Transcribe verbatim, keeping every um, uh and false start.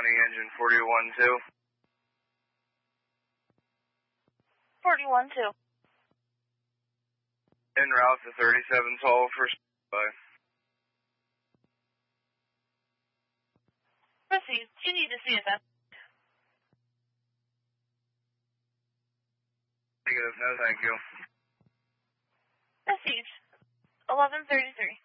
County, engine forty-one two. forty-one two. En route to thirty-seven twelve for standby. Proceed. You need to see it then. Negative, no thank you. Proceed. eleven thirty-three.